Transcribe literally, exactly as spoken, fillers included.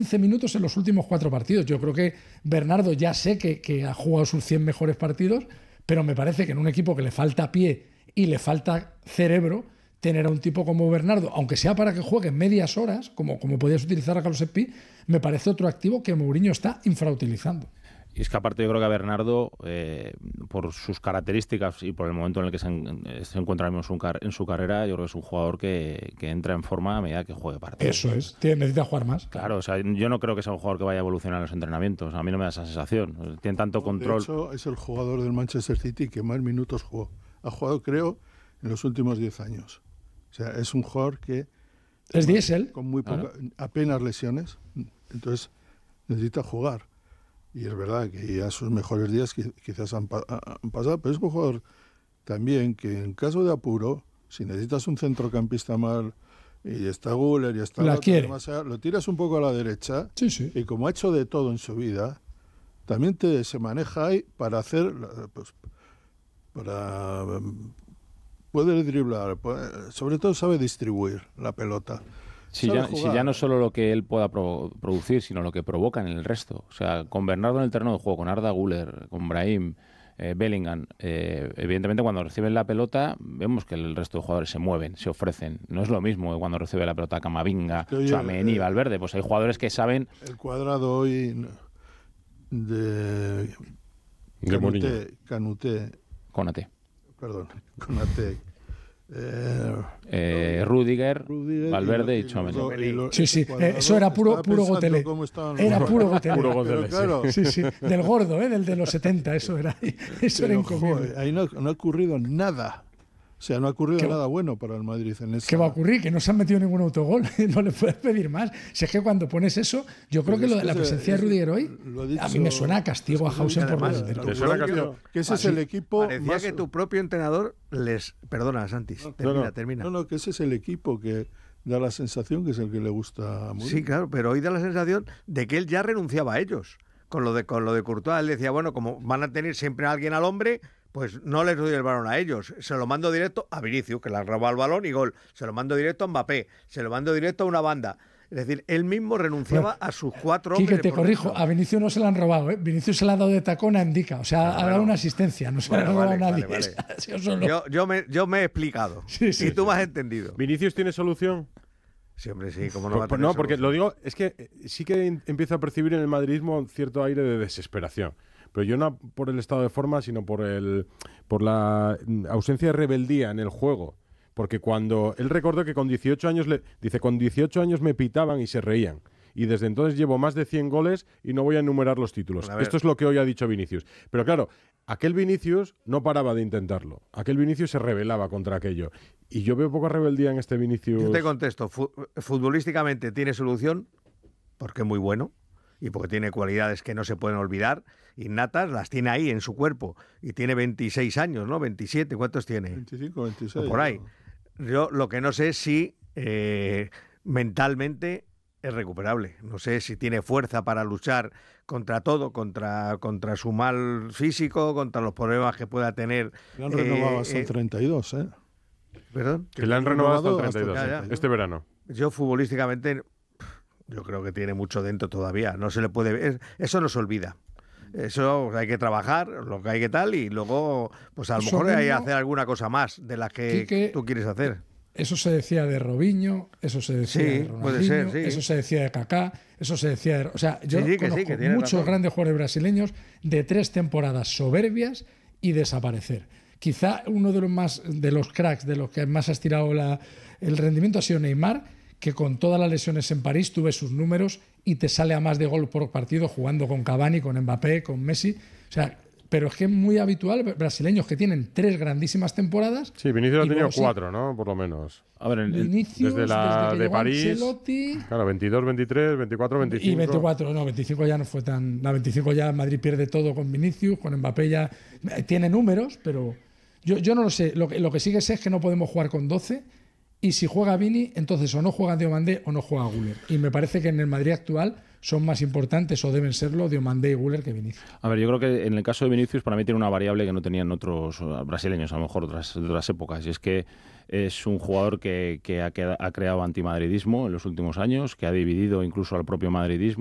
quince minutos en los últimos cuatro partidos. Yo creo que Bernardo ya sé que, que ha jugado sus cien mejores partidos, pero me parece que en un equipo que le falta pie y le falta cerebro, tener a un tipo como Bernardo, aunque sea para que juegue medias horas, como, como podías utilizar a Carlos Espí, me parece otro activo que Mourinho está infrautilizando. Y es que aparte yo creo que a Bernardo, eh, por sus características y por el momento en el que se, en, se encuentra en su, en su carrera, yo creo que es un jugador que, que entra en forma a medida que juegue partidos. Eso es, tiene, necesita jugar más. Claro, o sea, yo no creo que sea un jugador que vaya a evolucionar en los entrenamientos. A mí no me da esa sensación. Tiene tanto control. De hecho, es el jugador del Manchester City que más minutos jugó. Ha jugado, creo, en los últimos diez años. O sea, es un jugador que... Es diésel. Con muy poca, claro. apenas lesiones. Entonces, necesita jugar. Y es verdad que ya sus mejores días quizás han, han pasado, pero es un jugador también que en caso de apuro, si necesitas un centrocampista mal y está Güler y está la quiere. Demasiado, lo tiras un poco a la derecha sí, sí. y como ha hecho de todo en su vida, también te, se maneja ahí para hacer, pues, para poder driblar, sobre todo sabe distribuir la pelota. Si ya, si ya no solo lo que él pueda pro, producir, sino lo que provoca en el resto. O sea, con Bernardo en el terreno de juego, con Arda Güler, con Brahim, eh, Bellingham, eh, evidentemente cuando reciben la pelota vemos que el resto de jugadores se mueven, se ofrecen. No es lo mismo que cuando recibe la pelota Camavinga, Tchouaméni, Valverde. Pues hay jugadores que saben... El cuadrado hoy de... de Canuté, Canuté. Konaté. Perdón, Konaté. Eh, eh, Rudiger, Rudiger, Valverde y Tchouaméni. Sí, sí, eh, eso era puro, puro Gotelé. Era puro Gotelé. Puro Gotelé, claro. Sí, sí, del gordo, ¿eh? Del de los setenta, eso era, eso era incomible. Ahí no, no ha ocurrido nada. O sea, no ha ocurrido nada bueno para el Madrid en esa... ¿Qué va a ocurrir? Que no se han metido ningún autogol. No le puedes pedir más. Si es que cuando pones eso, yo creo pues que, lo, la presencia es, de Rudiger hoy, dicho, a mí me suena a castigo a Hausen por más. ¿Te suena castigo? Que ese es el equipo... Parecía más... que tu propio entrenador les... Perdona, Santis. No, termina, no, no, termina. No, no, que ese es el equipo que da la sensación que es el que le gusta a Mourinho. Sí, claro, pero hoy da la sensación de que él ya renunciaba a ellos. Con lo de, con lo de Courtois, él decía, bueno, como van a tener siempre a alguien al hombre... pues no les doy el balón a ellos, se lo mando directo a Vinicius, que le ha robado el balón y gol, se lo mando directo a Mbappé, se lo mando directo a una banda. Es decir, él mismo renunciaba bueno, a sus cuatro hombres. Quique, te corrijo, dentro. A Vinicius no se le han robado, ¿eh? Vinicius se le ha dado de tacón a Endica, o sea, bueno, ha dado bueno. una asistencia, no se bueno, le ha robado vale, a nadie. Vale, vale. yo, solo... yo, yo, me, yo me he explicado, sí, sí, y tú sí. me has entendido. ¿Vinicius tiene solución? Sí, hombre, sí, como no va a pues, tener No, porque solución. lo digo, es que sí que empiezo a percibir en el madridismo cierto aire de desesperación. Pero yo no por el estado de forma, sino por el por la ausencia de rebeldía en el juego. Porque cuando él recordó que con dieciocho años, le dice, con dieciocho años me pitaban y se reían. Y desde entonces llevo más de cien goles y no voy a enumerar los títulos. Bueno, esto es lo que hoy ha dicho Vinicius. Pero claro, aquel Vinicius no paraba de intentarlo. Aquel Vinicius se rebelaba contra aquello. Y yo veo poca rebeldía en este Vinicius. Yo te contesto, futbolísticamente tiene solución, porque es muy bueno. Y porque tiene cualidades que no se pueden olvidar, innatas, las tiene ahí en su cuerpo. Y tiene veintiséis años, ¿no? veintisiete, ¿cuántos tiene? veinticinco, veintiséis. O por ahí. ¿no? Yo lo que no sé es si eh, mentalmente es recuperable. No sé si tiene fuerza para luchar contra todo, contra, contra su mal físico, contra los problemas que pueda tener. Le han renovado eh, hasta el treinta y dos, ¿eh? ¿Perdón? Que le han renovado hasta el treinta y dos, hasta el... Ya, ya. este verano. Yo futbolísticamente... Yo creo que tiene mucho dentro todavía. No se le puede ver. Eso no se olvida. Eso hay que trabajar, lo que hay que tal, y luego, pues a lo eso mejor mismo, hay que hacer alguna cosa más de las que Quique, tú quieres hacer. Eso se decía de Robinho, eso se decía sí, de Ronaldinho, puede ser, sí. eso se decía de Kaká, eso se decía de... O sea, yo sí, sí, conozco sí, muchos razón. grandes jugadores brasileños de tres temporadas soberbias y desaparecer. Quizá uno de los más de los cracks, de los que más ha estirado la, el rendimiento ha sido Neymar, que con todas las lesiones en París tuve sus números y te sale a más de gol por partido jugando con Cavani, con Mbappé, con Messi. O sea, pero es que es muy habitual brasileños que tienen tres grandísimas temporadas. Sí, Vinicius ha tenido cuatro, sí. ¿no? Por lo menos. A ver, el, Vinicius, desde la desde que de París. Ancelotti, claro, veintidós, veintitrés, veinticuatro, veinticinco. Y veinticuatro, no, veinticinco ya no fue tan. La veinticinco ya Madrid pierde todo con Vinicius, con Mbappé ya. Tiene números, pero yo, yo no lo sé. Lo que, lo que sí que sé es que no podemos jugar con doce. Y si juega Vini, entonces o no juega Diomandé o no juega Güler. Y me parece que en el Madrid actual son más importantes o deben serlo Diomandé y Güler que Vinicius. A ver, yo creo que en el caso de Vinicius para mí tiene una variable que no tenían otros brasileños, a lo mejor otras, de otras épocas, y es que Es un jugador que, que ha, ha creado antimadridismo en los últimos años, que ha dividido incluso al propio madridismo.